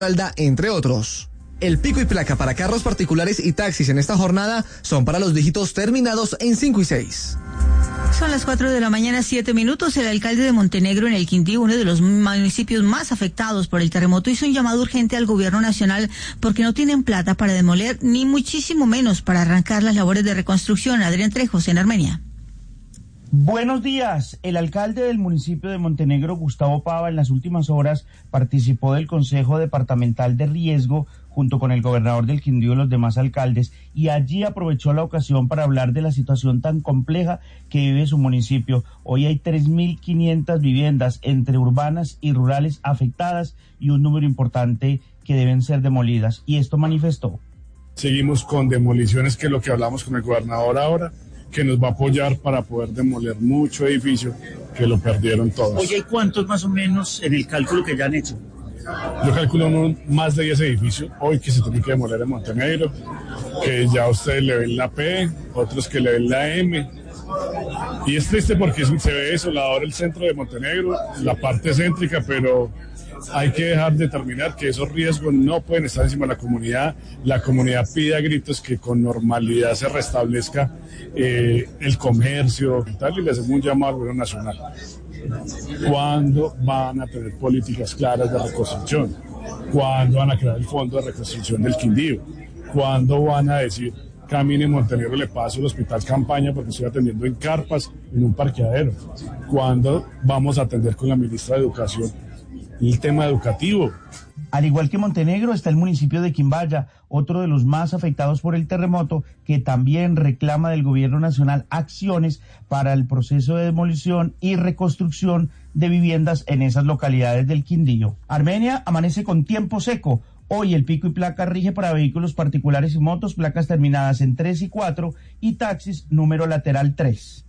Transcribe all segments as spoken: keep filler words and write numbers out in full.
entre otros. El pico y placa para carros particulares y taxis en esta jornada son para los dígitos terminados en cinco y seis. Son las cuatro de la mañana, siete minutos. El alcalde de Montenegro, en el Quindío, uno de los municipios más afectados por el terremoto, hizo un llamado urgente al gobierno nacional porque no tienen plata para demoler, ni muchísimo menos para arrancar las labores de reconstrucción. Adrián Trejos, en Armenia. Buenos días. El alcalde del municipio de Montenegro, Gustavo Pava, en las últimas horas participó del Consejo Departamental de Riesgo junto con el gobernador del Quindío y los demás alcaldes, y allí aprovechó la ocasión para hablar de la situación tan compleja que vive su municipio. Hoy hay tres mil quinientas viviendas entre urbanas y rurales afectadas y un número importante que deben ser demolidas, y esto manifestó. Seguimos con demoliciones, que es lo que hablamos con el gobernador ahora, que nos va a apoyar para poder demoler mucho edificio que lo perdieron todos. Oye, ¿cuántos más o menos en el cálculo que ya han hecho? Yo calculo uno, más de diez edificios hoy que se tienen que demoler en Montenegro, que ya ustedes le ven la P, otros que le ven la M. Y es triste porque se ve desolador el centro de Montenegro, la parte céntrica, pero hay que dejar de determinar que esos riesgos no pueden estar encima de la comunidad. La comunidad pide a gritos que con normalidad se restablezca eh, el comercio y tal, y le hacemos un llamado al gobierno nacional. ¿Cuándo van a tener políticas claras de reconstrucción? ¿Cuándo van a crear el fondo de reconstrucción del Quindío? ¿Cuándo van a decir, camine en Montenegro, le paso el hospital campaña porque estoy atendiendo en carpas, en un parqueadero? ¿Cuándo vamos a atender con la ministra de Educación el tema educativo? Al igual que Montenegro, está el municipio de Quimbaya, otro de los más afectados por el terremoto, que también reclama del gobierno nacional acciones para el proceso de demolición y reconstrucción de viviendas en esas localidades del Quindío. Armenia amanece con tiempo seco. Hoy el pico y placa rige para vehículos particulares y motos, placas terminadas en tres y cuatro, y taxis número lateral tres.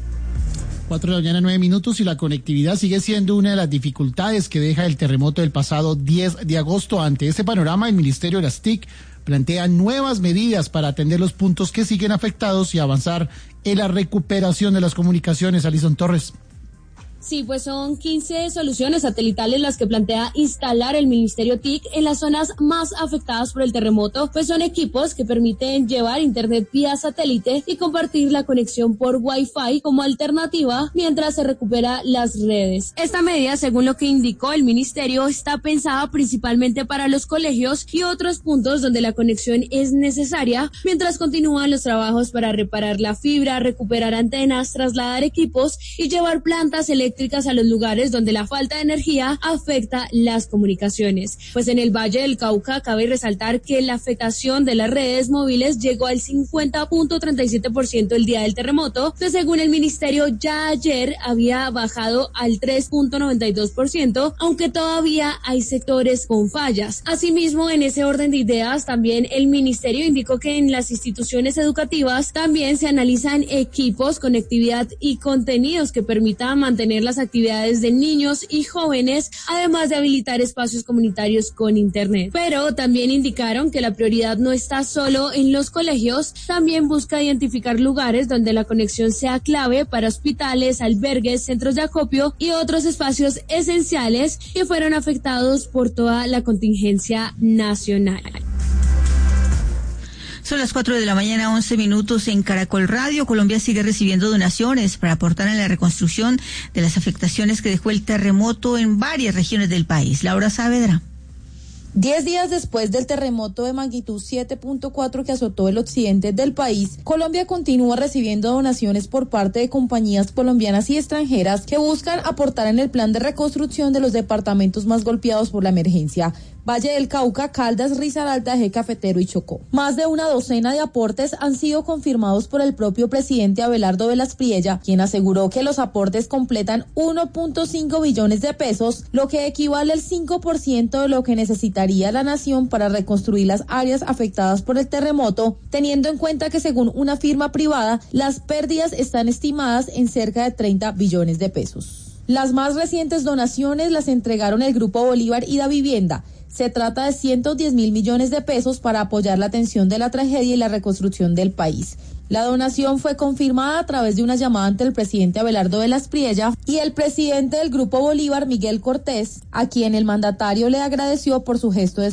Cuatro de la mañana, nueve minutos, y la conectividad sigue siendo una de las dificultades que deja el terremoto del pasado diez de agosto. Ante este panorama, el Ministerio de las T I C plantea nuevas medidas para atender los puntos que siguen afectados y avanzar en la recuperación de las comunicaciones. Alison Torres. Sí, pues son quince soluciones satelitales las que plantea instalar el Ministerio T I C en las zonas más afectadas por el terremoto, pues son equipos que permiten llevar internet vía satélite y compartir la conexión por Wi-Fi como alternativa mientras se recupera las redes. Esta medida, según lo que indicó el Ministerio, está pensada principalmente para los colegios y otros puntos donde la conexión es necesaria, mientras continúan los trabajos para reparar la fibra, recuperar antenas, trasladar equipos y llevar plantas eléctricas a los lugares donde la falta de energía afecta las comunicaciones. Pues en el Valle del Cauca cabe resaltar que la afectación de las redes móviles llegó al cincuenta punto treinta y siete por ciento el día del terremoto, que según el ministerio ya ayer había bajado al tres punto noventa y dos por ciento, aunque todavía hay sectores con fallas. Asimismo, en ese orden de ideas, también el ministerio indicó que en las instituciones educativas también se analizan equipos, conectividad y contenidos que permitan mantener las actividades de niños y jóvenes, además de habilitar espacios comunitarios con internet. Pero también indicaron que la prioridad no está solo en los colegios, también busca identificar lugares donde la conexión sea clave para hospitales, albergues, centros de acopio y otros espacios esenciales que fueron afectados por toda la contingencia nacional. Son las cuatro de la mañana, once minutos en Caracol Radio. Colombia sigue recibiendo donaciones para aportar en la reconstrucción de las afectaciones que dejó el terremoto en varias regiones del país. Laura Saavedra. Diez días después del terremoto de magnitud siete punto cuatro que azotó el occidente del país, Colombia continúa recibiendo donaciones por parte de compañías colombianas y extranjeras que buscan aportar en el plan de reconstrucción de los departamentos más golpeados por la emergencia: Valle del Cauca, Caldas, Risaralda, Eje Cafetero y Chocó. Más de una docena de aportes han sido confirmados por el propio presidente Abelardo Velas Priella, quien aseguró que los aportes completan uno punto cinco billones de pesos, lo que equivale al cinco por ciento de lo que necesitaría la nación para reconstruir las áreas afectadas por el terremoto, teniendo en cuenta que según una firma privada, las pérdidas están estimadas en cerca de treinta billones de pesos. Las más recientes donaciones las entregaron el Grupo Bolívar y Da Vivienda. Se trata de ciento diez mil millones de pesos para apoyar la atención de la tragedia y la reconstrucción del país. La donación fue confirmada a través de una llamada ante el presidente Abelardo de las Priella y el presidente del Grupo Bolívar, Miguel Cortés, a quien el mandatario le agradeció por su gesto de